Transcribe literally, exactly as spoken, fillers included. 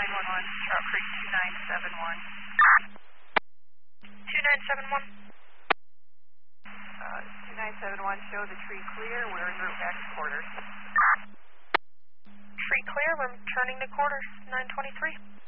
nine one one, Trout Creek two nine seven one. two nine seven one. Uh, two nine seven one, show the tree clear. We're en route back to quarters. Tree clear, we're turning to quarters, nine twenty-three.